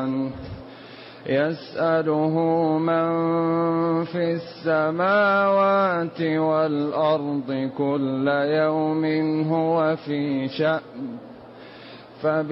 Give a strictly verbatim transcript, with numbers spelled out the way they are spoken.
عنه يسأله من في السماوات والأرض كل يوم هو في شأن